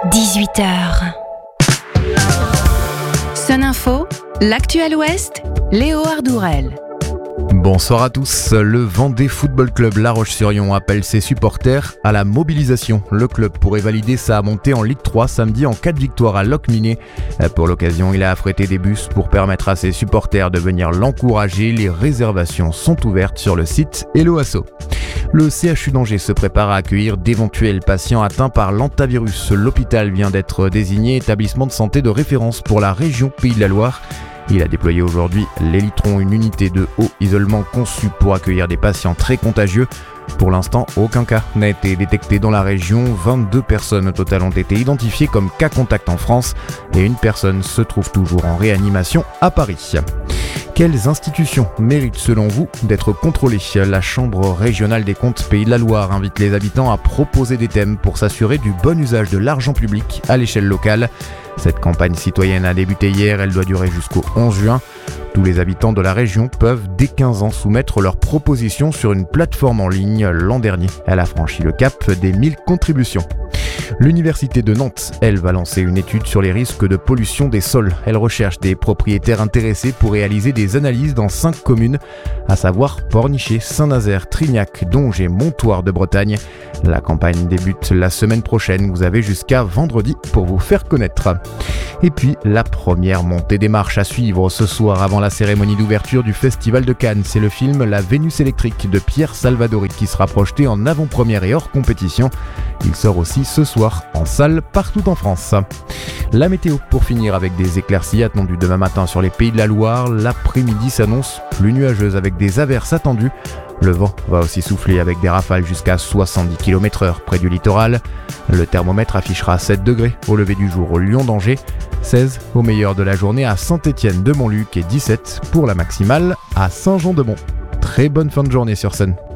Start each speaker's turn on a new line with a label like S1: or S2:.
S1: 18h. Sun Info, l'actuel Ouest, Léo Ardourel.
S2: Bonsoir à tous. Le Vendée Football Club La Roche-sur-Yon appelle ses supporters à la mobilisation. Le club pourrait valider sa montée en Ligue 3 samedi en cas de victoire à Locminé. Pour l'occasion, il a affrété des bus pour permettre à ses supporters de venir l'encourager. Les réservations sont ouvertes sur le site Hello Asso. Le CHU d'Angers se prépare à accueillir d'éventuels patients atteints par l'hantavirus. L'hôpital vient d'être désigné établissement de santé de référence pour la région Pays de la Loire. Il a déployé aujourd'hui l'Elitron, une unité de haut isolement conçue pour accueillir des patients très contagieux. Pour l'instant, aucun cas n'a été détecté dans la région. 22 personnes au total ont été identifiées comme cas contact en France et une personne se trouve toujours en réanimation à Paris. Quelles institutions méritent selon vous d'être contrôlées ? La Chambre régionale des comptes Pays de la Loire invite les habitants à proposer des thèmes pour s'assurer du bon usage de l'argent public à l'échelle locale. Cette campagne citoyenne a débuté hier, elle doit durer jusqu'au 11 juin. Tous les habitants de la région peuvent dès 15 ans soumettre leurs propositions sur une plateforme en ligne. L'an dernier, elle a franchi le cap des 1000 contributions. L'Université de Nantes, elle, va lancer une étude sur les risques de pollution des sols. Elle recherche des propriétaires intéressés pour réaliser des analyses dans 5 communes, à savoir Pornichet, Saint-Nazaire, Trignac, Donge et Montoire de Bretagne. La campagne débute la semaine prochaine. Vous avez jusqu'à vendredi pour vous faire connaître. Et puis, la première montée des marches à suivre ce soir avant la cérémonie d'ouverture du Festival de Cannes. C'est le film La Vénus électrique de Pierre Salvadori qui sera projeté en avant-première et hors compétition. Il sort aussi ce soir en salle partout en France. La météo pour finir avec des éclaircies attendues demain matin sur les Pays de la Loire. L'après-midi s'annonce plus nuageuse avec des averses attendues. Le vent va aussi souffler avec des rafales jusqu'à 70 km/h près du littoral. Le thermomètre affichera 7 degrés au lever du jour au Lion d'Angers, 16 au meilleur de la journée à Saint-Étienne de Montluc et 17 pour la maximale à Saint-Jean-de-Mont. Très bonne fin de journée sur Sun.